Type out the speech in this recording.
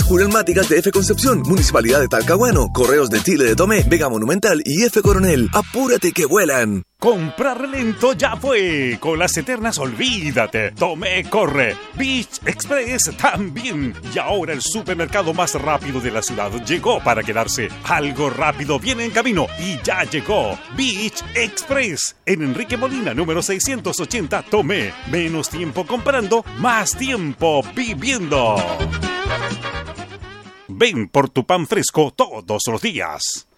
Pneumáticas de F Concepción, Municipalidad de Talcahuano, Correos de Chile de Tomé, Vega Monumental y F Coronel. ¡Apúrate que vuelan! Comprar lento ya fue. Con las eternas olvídate. Tomé corre. Beach Express también. Y ahora el supermercado más rápido de la ciudad llegó para quedarse. Algo rápido viene en camino y ya llegó. Beach Express. En Enrique Molina, número 680, Tomé. Menos tiempo comprando, más tiempo viviendo. Ven por tu pan fresco todos los días.